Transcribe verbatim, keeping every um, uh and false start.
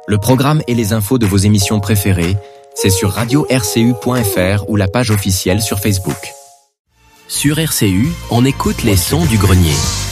Le programme et les infos de vos émissions préférées, c'est sur radio r c u point f r ou la page officielle sur Facebook. Sur R C U, on écoute les sons du grenier.